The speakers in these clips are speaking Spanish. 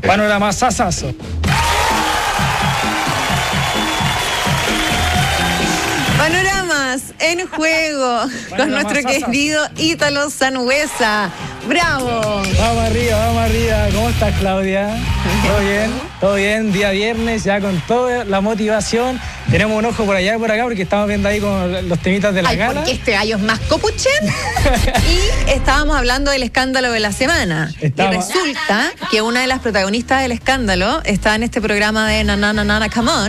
Panorama sasazo. Panoramas en juego con nuestro querido Ítalo Sanhueza. ¡Bravo! Vamos arriba. ¿Cómo estás, Claudia? ¿Todo bien? ¿Todo bien? Día viernes, ya con toda la motivación. Tenemos un ojo por allá y por acá porque estamos viendo ahí con los temitas de la gala. Porque este gallo es más copuchen. Y estábamos hablando del escándalo de la semana. Y resulta que una de las protagonistas del escándalo está en este programa de Nanana Come On.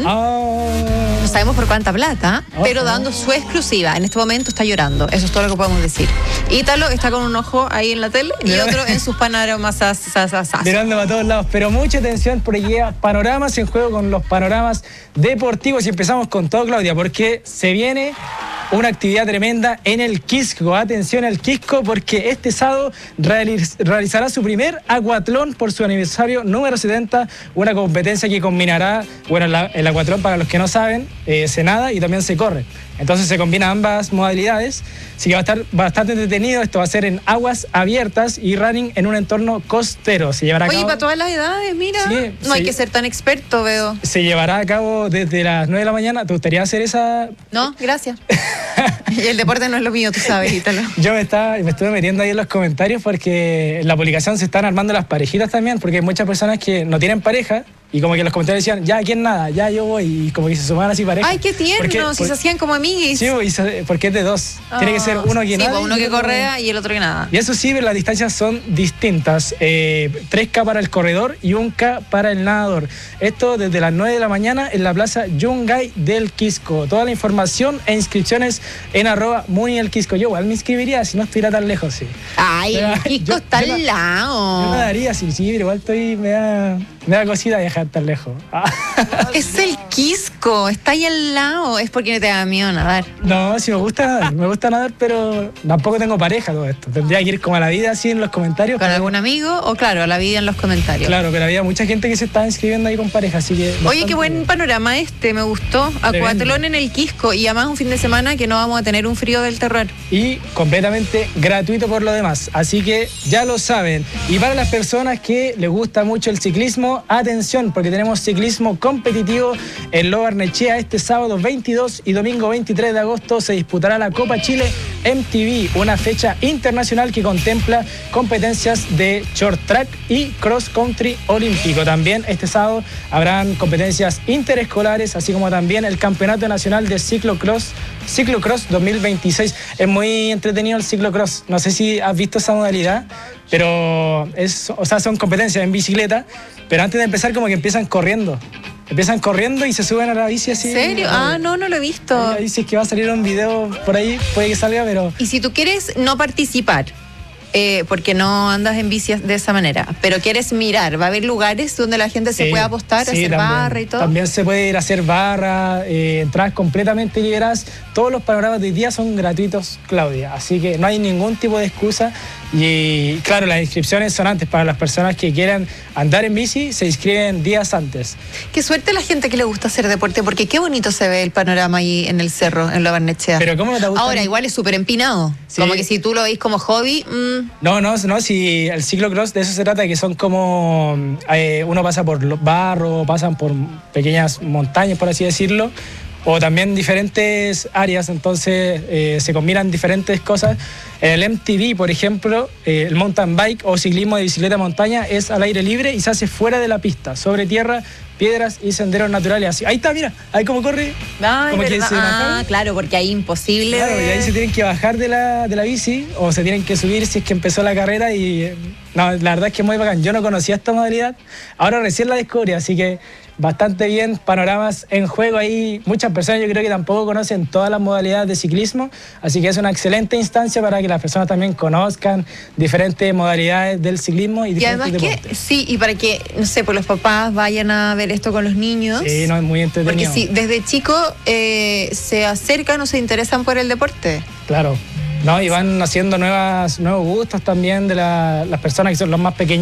No sabemos por cuánta plata, pero dando su exclusiva. En este momento está llorando. Eso es todo lo que podemos decir. Ítalo está con un ojo ahí en la tele y otro en sus panoramas. Mirando para todos lados. Pero mucha atención porque ya panoramas en juego con los panoramas deportivos. Y empezamos con todo, Claudia, porque se viene una actividad tremenda en el Quisco. Atención al Quisco porque este sábado realizará su primer acuatlón por su aniversario número 70, una competencia que combinará, bueno, el acuatlón, para los que no saben, se nada y también se corre. Entonces se combinan ambas modalidades, así que va a estar bastante entretenido. Esto va a ser en aguas abiertas y running en un entorno costero. Se llevará a cabo... Oye, para todas las edades, mira. Sí, no hay que ser tan experto, veo. Se llevará a cabo desde las 9 de la mañana. ¿Te gustaría hacer esa...? No, gracias. Y el deporte no es lo mío, tú sabes, Ítalo. Yo me estuve metiendo ahí en los comentarios porque en la publicación se están armando las parejitas también, porque hay muchas personas que no tienen pareja. Y como que en los comentarios decían, ya, ¿quién nada? Ya, yo voy. Y como que se sumaban así parejas. ¡Ay, qué tierno! Si se hacían como amiguis. Sí, porque es de dos. Tiene que ser uno que nada. Sí, uno que correa y el otro que nada. Y eso sí, pero las distancias son distintas. 3K para el corredor y 1K para el nadador. Esto desde las 9 de la mañana en la plaza Yungay del Quisco. Toda la información e inscripciones en @munielquisco. Yo igual me inscribiría si no estuviera tan lejos, sí. ¡Ay, el Quisco está al lado! Yo nadaría, sí, pero igual me da cosita viajar tan lejos. Es el Quisco, está ahí al lado. Es porque no te da miedo nadar. No, sí me gusta nadar, pero tampoco tengo pareja todo esto. Tendría que ir como a la vida así en los comentarios. ¿Con algún amigo o claro, a la vida en los comentarios? Claro, pero había mucha gente que se estaba inscribiendo ahí con pareja, así que... Oye, qué buen panorama me gustó. Acuatlón en el Quisco y además un fin de semana que no vamos a tener un frío del terror. Y completamente gratuito por lo demás, así que ya lo saben. Y para las personas que les gusta mucho el ciclismo, atención, porque tenemos ciclismo competitivo en Lo Barnechea. Este sábado 22 y domingo 23 de agosto se disputará la Copa Chile MTV, una fecha internacional que contempla competencias de short track y cross country olímpico. También este sábado habrán competencias interescolares, así como también el Campeonato Nacional de Ciclocross 2026. Es muy entretenido el ciclocross. No sé si has visto esa modalidad, pero son competencias en bicicleta, pero antes de empezar como que empiezan corriendo y se suben a la bici así. ¿En serio? No lo he visto. Ahí sí es que va a salir un video por ahí, puede que salga, pero... Y si tú quieres no participar, porque no andas en bici de esa manera, pero quieres mirar, va a haber lugares donde la gente se pueda apostar, hacer también, barra y todo. También se puede ir a hacer barra, entradas completamente liberadas. Todos los panoramas de hoy día son gratuitos, Claudia, así que no hay ningún tipo de excusa. Y claro, las inscripciones son antes. Para las personas que quieran andar en bici, se inscriben días antes. Qué suerte la gente que le gusta hacer deporte, porque qué bonito se ve el panorama ahí en el cerro, en Lo Barnechea. Pero ¿cómo no te gusta? Ahora, igual es súper empinado. Sí. Como que si tú lo veis como hobby... No, si el ciclocross de eso se trata, que son como... uno pasa por barro, pasan por pequeñas montañas, por así decirlo, o también diferentes áreas, entonces se combinan diferentes cosas. En el MTV, por ejemplo, el mountain bike o ciclismo de bicicleta montaña es al aire libre y se hace fuera de la pista, sobre tierra, piedras y senderos naturales. Así, ahí está, mira, ahí como corre. Como que claro, porque ahí imposible. Claro, y ahí se tienen que bajar de la bici o se tienen que subir si es que empezó la carrera y... No, la verdad es que es muy bacán. Yo no conocía esta modalidad, ahora recién la descubrí, así que bastante bien, panoramas en juego ahí. Muchas personas yo creo que tampoco conocen todas las modalidades de ciclismo, así que es una excelente instancia para que las personas también conozcan diferentes modalidades del ciclismo y diferentes deportes. Y para que, no sé, pues los papás vayan a ver esto con los niños. Sí, no, es muy entretenido. Porque si desde chicos se acercan o se interesan por el deporte. Claro. No, y van haciendo nuevos gustos también de las personas que son los más pequeños.